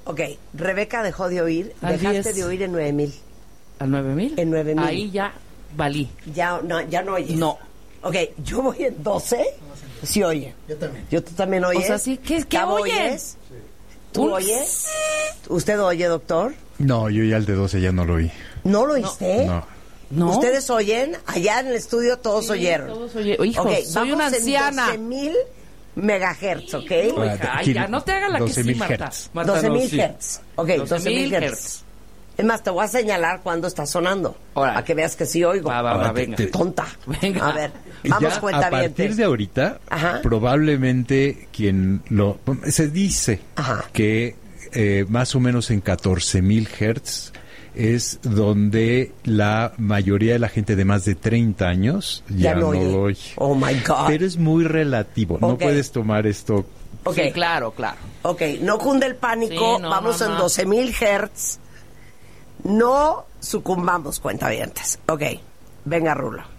Ok, Rebeca dejó de oír. Dejaste de oír en 9,000. ¿A 9,000? En 9,000. Ahí ya valí. Ya no oyes. No. Ok, yo voy en 12. Sí oye. Yo también. ¿Tú también oyes? O sea, sí, ¿qué ¿Gabo oyen? oyes? ¿Tú oyes? ¿Usted oye, doctor? No, yo ya el de 12 ya no lo oí. ¿No lo oíste? No. ¿Ustedes oyen? Allá en el estudio todos oyeron. Todos oyeron. Hijo, Ok, soy una anciana. 12,000 megahertz, ¿ok? Ay, ya, no te haga la que sí, Marta. 12,000 hertz. Ok, 12,000 hertz. Es más, te voy a señalar cuándo está sonando. Órale. Para que veas que sí oigo. Va, venga. Tonta. Venga. A ver, vamos, Ya, cuenta a partir de ahorita, Ajá. probablemente se dice que más o menos en 14,000 hertz es donde la mayoría de la gente de más de 30 años ya no lo oye. Oh my God. Pero es muy relativo. No Ok. puedes tomar esto. Ok. Sí, claro. Ok, no cunde el pánico. Sí, no, vamos en 12,000 hertz. No sucumbamos, cuentavientes. Ok, venga, Rulo.